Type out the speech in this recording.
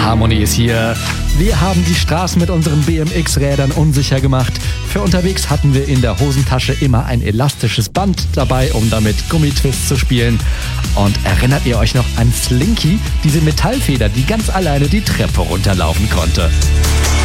Harmony ist hier. Wir haben die Straßen mit unseren BMX-Rädern unsicher gemacht. Für unterwegs hatten wir in der Hosentasche immer ein elastisches Band dabei, um damit Gummitwist zu spielen. Und erinnert ihr euch noch an Slinky, diese Metallfeder, die ganz alleine die Treppe runterlaufen konnte?